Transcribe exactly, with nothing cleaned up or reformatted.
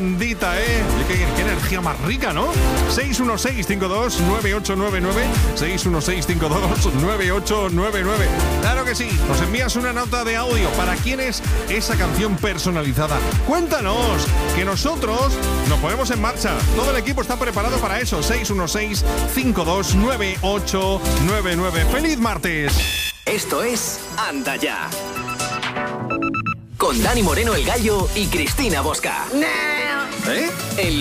Dita, ¿eh? Qué, qué energía más rica, ¿no? seis uno seis, cinco dos, nueve ocho nueve nueve, seis uno seis, cinco dos, nueve ocho nueve nueve. Claro que sí, nos envías una nota de audio. ¿Para quién es esa canción personalizada? Cuéntanos, que nosotros nos ponemos en marcha. Todo el equipo está preparado para eso. seis uno seis, cinco dos, nueve ocho nueve nueve. ¡Feliz martes! Esto es Anda Ya. Con Dani Moreno el Gallo y Cristina Bosca. ¿Eh? El